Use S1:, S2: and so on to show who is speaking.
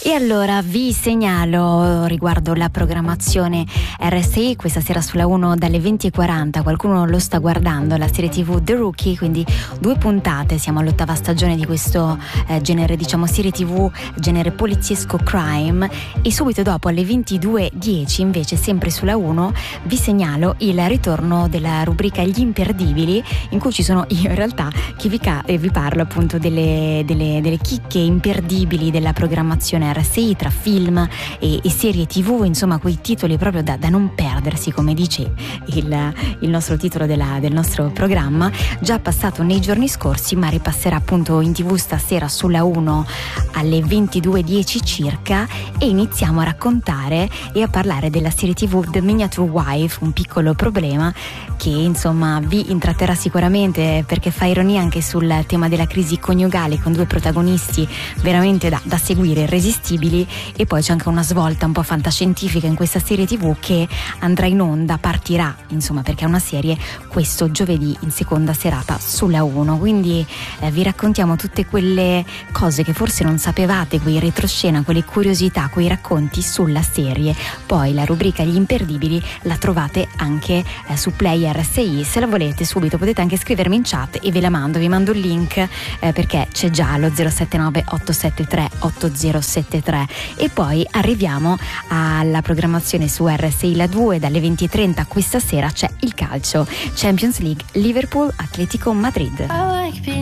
S1: E allora vi segnalo riguardo la programmazione RSI questa sera sulla 1 dalle 20:40, qualcuno lo sta guardando, la serie TV The Rookie, quindi 2 puntate, siamo all'8ª stagione di questo genere, diciamo serie TV genere poliziesco crime, e subito dopo alle 22:10 invece sempre sulla 1 vi segnalo il ritorno della rubrica Gli Imperdibili, in cui ci sono io in realtà che vi parlo appunto delle chicche imperdibili della programmazione RSI, tra film e serie TV, insomma quei titoli proprio da non perdersi, come dice il nostro titolo del nostro programma, già passato nei giorni scorsi, ma ripasserà appunto in TV stasera sulla 1 alle 22:10 circa, e iniziamo a raccontare e a parlare della serie TV The Miniature Wife, un piccolo problema, che insomma vi intratterrà sicuramente perché fa ironia anche sul tema della crisi coniugale, con 2 protagonisti veramente da seguire, irresistibili, e poi c'è anche una svolta un po' fantascientifica in questa serie TV che andrà in onda, partirà insomma perché è una serie, questo giovedì in seconda serata sulla 1, quindi vi raccontiamo tutte quelle cose che forse non sapevate, quei retroscena, quelle curiosità, quei racconti sulla serie. Poi la rubrica Gli Imperdibili la trovate anche su Play RSI, se la volete subito potete anche scrivermi in chat e ve la mando, vi mando il link perché c'è già lo 079 873 8073. E poi arriviamo alla programmazione su RSI la 2 dalle 20:30. Questa sera c'è il calcio, Champions League, Liverpool Atletico Madrid.